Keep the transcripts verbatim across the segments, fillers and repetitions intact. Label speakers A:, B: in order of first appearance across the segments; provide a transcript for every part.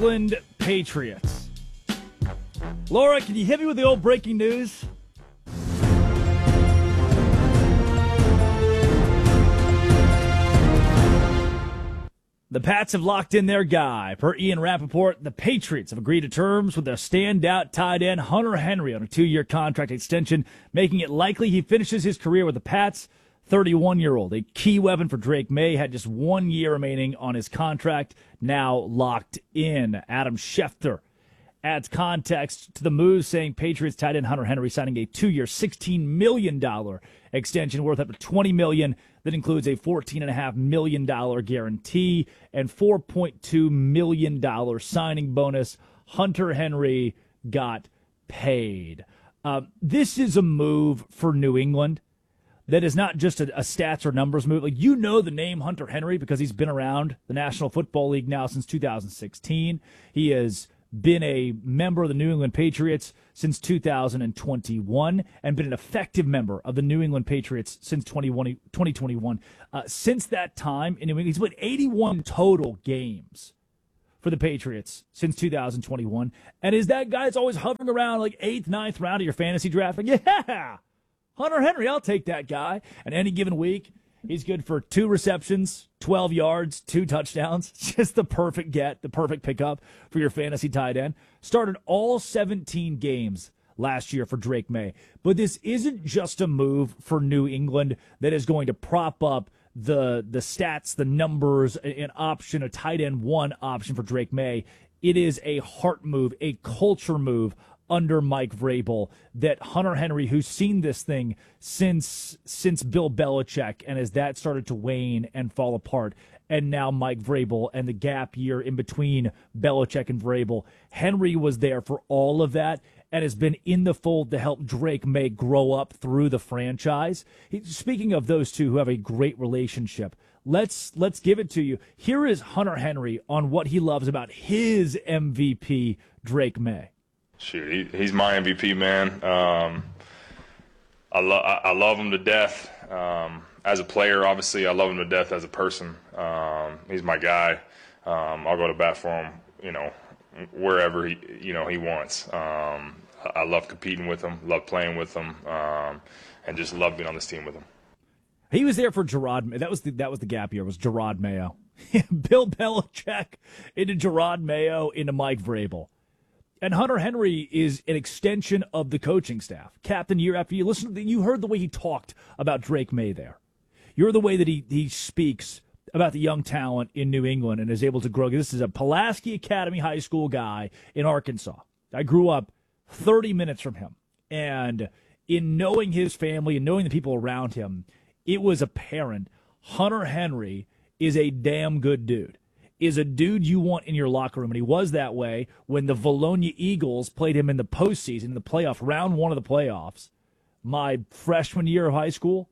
A: England Patriots. Laura, can you hit me with the old breaking news? The Pats have locked in their guy. Per Ian Rappaport, the Patriots have agreed to terms with their standout tight end Hunter Henry on a two-year contract extension, making it likely he finishes his career with the Pats. thirty-one-year-old, a key weapon for Drake May, had just one year remaining on his contract, now locked in. Adam Schefter adds context to the move, saying Patriots tight end Hunter Henry signing a two-year, sixteen million dollars extension worth up to twenty million dollars. That includes a fourteen point five million dollars guarantee and four point two million dollars signing bonus. Hunter Henry got paid. Uh, this is a move for New England that is not just a, a stats or numbers move. Like, you know the name Hunter Henry because he's been around the National Football League now since two thousand sixteen. He has been a member of the New England Patriots since two thousand twenty-one and been an effective member of the New England Patriots since twenty twenty-one. Uh, since that time, in New England, he's played eighty-one total games for the Patriots since two thousand twenty-one. And is that guy that's always hovering around like eighth, ninth round of your fantasy draft? Like, yeah, Hunter Henry, I'll take that guy. And any given week, he's good for two receptions, twelve yards, two touchdowns. Just the perfect get, the perfect pickup for your fantasy tight end. Started all seventeen games last year for Drake May. But this isn't just a move for New England that is going to prop up the the stats, the numbers, an option, a tight end one option for Drake May. It is a heart move, a culture move under Mike Vrabel, that Hunter Henry, who's seen this thing since since Bill Belichick, and as that started to wane and fall apart, and now Mike Vrabel and the gap year in between Belichick and Vrabel, Henry was there for all of that and has been in the fold to help Drake May grow up through the franchise. He, speaking of those two who have a great relationship, let's let's give it to you. Here is Hunter Henry on what he loves about his M V P, Drake May.
B: Shoot, he, he's my M V P, man. Um, I, lo- I, I love him to death. Um, as a player, obviously, I love him to death as a person. Um, he's my guy. Um, I'll go to bat for him, you know, wherever he, you know, he wants. Um, I, I love competing with him, love playing with him, um, and just love being on this team with him.
A: He was there for Gerard. That was the that was the gap year. Was Gerard Mayo, Bill Belichick into Gerard Mayo into Mike Vrabel. And Hunter Henry is an extension of the coaching staff. Captain year after year. Listen, you heard the way he talked about Drake May there. You heard the way that he, he speaks about the young talent in New England and is able to grow. This is a Pulaski Academy High School guy in Arkansas. I grew up thirty minutes from him. And in knowing his family and knowing the people around him, it was apparent Hunter Henry is a damn good dude. Is a dude you want in your locker room. And he was that way when the Vologna Eagles played him in the postseason, in the playoff, round one of the playoffs, my freshman year of high school.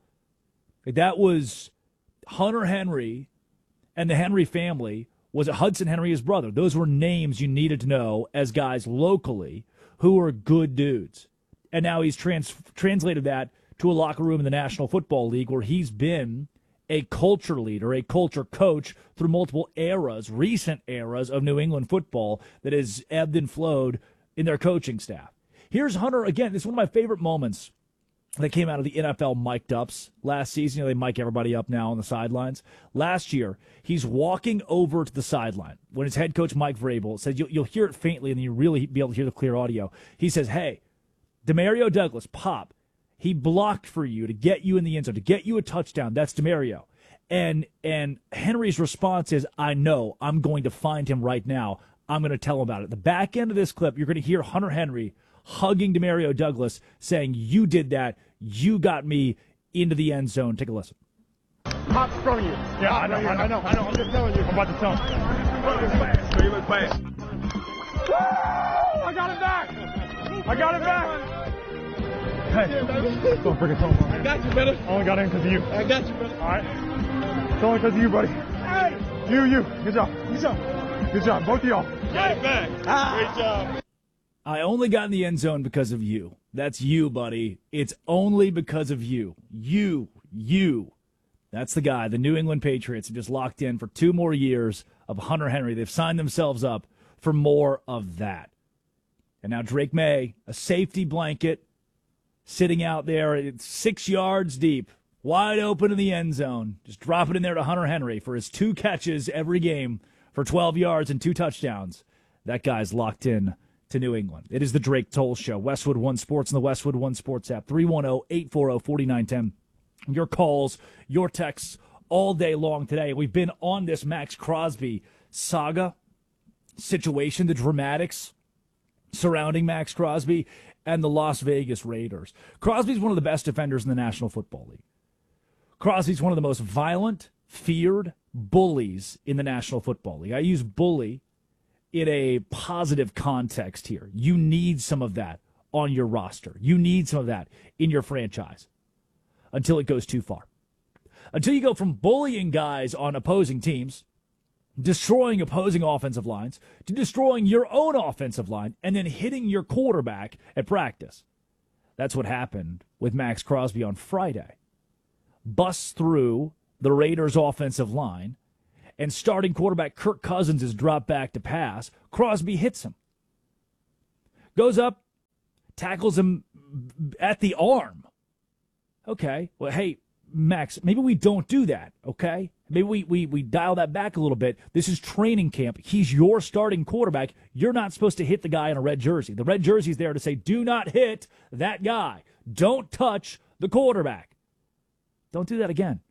A: That was Hunter Henry and the Henry family. Was it Hudson Henry, his brother? Those were names you needed to know as guys locally who were good dudes. And now he's trans- translated that to a locker room in the National Football League where he's been a culture leader, a culture coach through multiple eras, recent eras of New England football that has ebbed and flowed in their coaching staff. Here's Hunter again. This is one of my favorite moments that came out of the N F L mic'd ups last season. You know, they mic everybody up now on the sidelines. Last year, he's walking over to the sideline when his head coach, Mike Vrabel, said, you'll, you'll hear it faintly and you'll really be able to hear the clear audio. He says, hey, Demario Douglas, pop. He blocked for you to get you in the end zone, to get you a touchdown. That's Demario. And and Henry's response is, I know. I'm going to find him right now. I'm going to tell him about it. The back end of this clip, you're going to hear Hunter Henry hugging Demario Douglas, saying, you did that. You got me into the end zone. Take a listen.
C: Pop's from you. Yeah, I know, I know, I know, I know. I'm just telling you. I'm about to tell him. You look fast. So you look fast. Woo! I got him back. I got him back. Hey, don't freaking tell him. I got you, brother. I only got in because of you. I got you, brother. All right. It's only because of you, buddy. Hey! You, you. Good job. Good job. Good job. Both of y'all. Got it back. Ah. Great job.
A: I only got in the end zone because of you. That's you, buddy. It's only because of you. You. You. That's the guy. The New England Patriots have just locked in for two more years of Hunter Henry. They've signed themselves up for more of that. And now Drake May, a safety blanket, sitting out there at six yards deep, wide open in the end zone. Just drop it in there to Hunter Henry for his two catches every game for twelve yards and two touchdowns. That guy's locked in to New England. It is the Drake Toll Show. Westwood One Sports and the Westwood One Sports app. three one zero, eight four zero, four nine one zero. Your calls, your texts all day long today. We've been on this Max Crosby saga situation, the dramatics surrounding Max Crosby and the Las Vegas Raiders. Crosby's one of the best defenders in the National Football League. Crosby's one of the most violent, feared bullies in the National Football League. I use bully in a positive context here. You need some of that on your roster. You need some of that in your franchise until it goes too far. Until you go from bullying guys on opposing teams, destroying opposing offensive lines, to destroying your own offensive line, and then hitting your quarterback at practice. That's what happened with Max Crosby on Friday. Busts through the Raiders' offensive line, and starting quarterback Kirk Cousins is dropped back to pass. Crosby hits him. Goes up, tackles him at the arm. Okay, well, hey, Max, maybe we don't do that, okay? Maybe we, we, we dial that back a little bit. This is training camp. He's your starting quarterback. You're not supposed to hit the guy in a red jersey. The red jersey is there to say, do not hit that guy. Don't touch the quarterback. Don't do that again.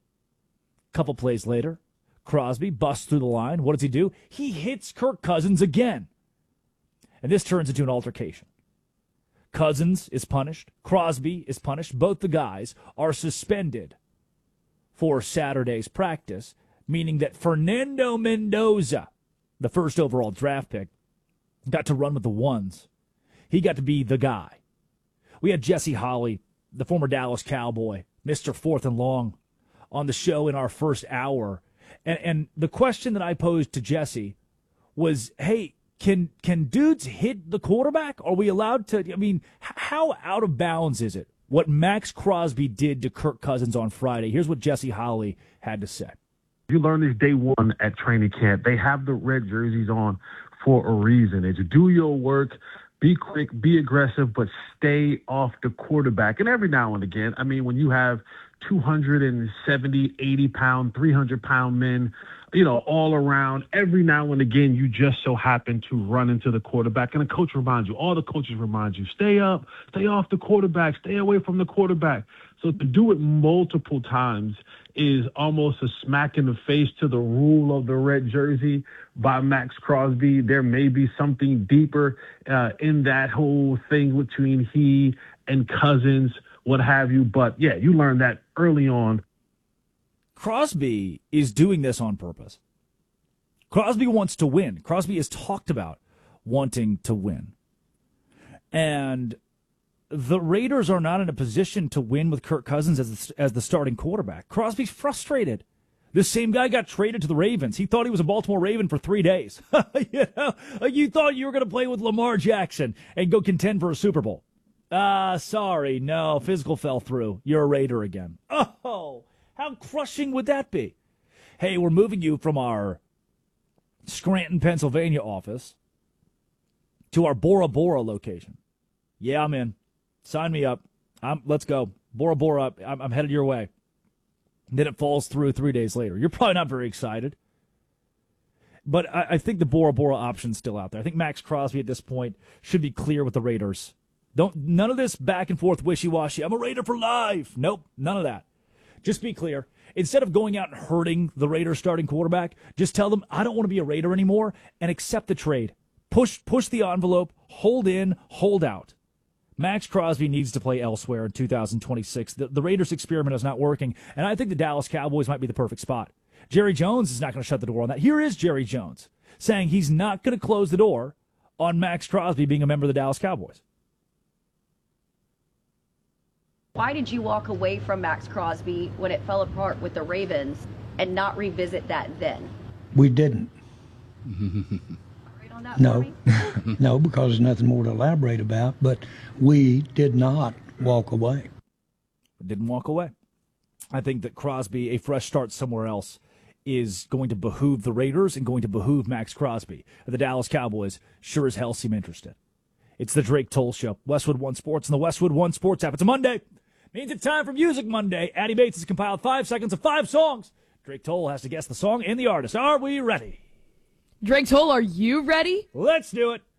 A: A couple plays later, Crosby busts through the line. What does he do? He hits Kirk Cousins again. And this turns into an altercation. Cousins is punished. Crosby is punished. Both the guys are suspended for Saturday's practice, meaning that Fernando Mendoza, the first overall draft pick, got to run with the ones. He got to be the guy. We had Jesse Holley, the former Dallas Cowboy, Mister Fourth and Long, on the show in our first hour. And, and the question that I posed to Jesse was, hey, Can can dudes hit the quarterback? Are we allowed to? I mean, how out of bounds is it what Max Crosby did to Kirk Cousins on Friday? Here's what Jesse Holley had to say.
D: You learn this day one at training camp. They have the red jerseys on for a reason. It's do your work, be quick, be aggressive, but stay off the quarterback. And every now and again, I mean, when you have two seventy, eighty pound, three hundred pound men, you know, all around, every now and again, you just so happen to run into the quarterback. And the coach reminds you, all the coaches remind you, stay up, stay off the quarterback, stay away from the quarterback. So to do it multiple times is almost a smack in the face to the rule of the red jersey by Max Crosby. There may be something deeper uh, in that whole thing between he and Cousins, what have you. But, yeah, you learn that early on.
A: Crosby is doing this on purpose. Crosby wants to win. Crosby has talked about wanting to win. And the Raiders are not in a position to win with Kirk Cousins as the, as the starting quarterback. Crosby's frustrated. This same guy got traded to the Ravens. He thought he was a Baltimore Raven for three days. you know, you thought you were going to play with Lamar Jackson and go contend for a Super Bowl. Ah, uh, sorry, no, physical fell through. You're a Raider again. Oh, how crushing would that be? Hey, we're moving you from our Scranton, Pennsylvania office to our Bora Bora location. Yeah, I'm in. Sign me up. I'm, let's go. Bora Bora, I'm, I'm headed your way. And then it falls through three days later. You're probably not very excited. But I, I think the Bora Bora option's still out there. I think Max Crosby at this point should be clear with the Raiders. Don't None of this back and forth wishy-washy. I'm a Raider for life. Nope, none of that. Just be clear. Instead of going out and hurting the Raiders starting quarterback, just tell them, I don't want to be a Raider anymore, and accept the trade. Push push the envelope, hold in, hold out. Max Crosby needs to play elsewhere in two thousand twenty-six. The, the Raiders experiment is not working, and I think the Dallas Cowboys might be the perfect spot. Jerry Jones is not going to shut the door on that. Here is Jerry Jones saying he's not going to close the door on Max Crosby being a member of the Dallas Cowboys.
E: Why did you walk away from Max Crosby when it fell apart with the Ravens and not revisit that then?
F: We didn't.
E: Elaborate on that
F: No,
E: for me?
F: no, because there's nothing more to elaborate about, but we did not walk away.
A: Didn't walk away. I think that Crosby, a fresh start somewhere else, is going to behoove the Raiders and going to behoove Max Crosby. The Dallas Cowboys sure as hell seem interested. It's the Drake Toll Show, Westwood One Sports, and the Westwood One Sports app. It's a Monday. Means it's time for Music Monday. Addie Bates has compiled five seconds of five songs. Drake Toll has to guess the song and the artist. Are we ready?
G: Drake Toll, are you ready?
A: Let's do it.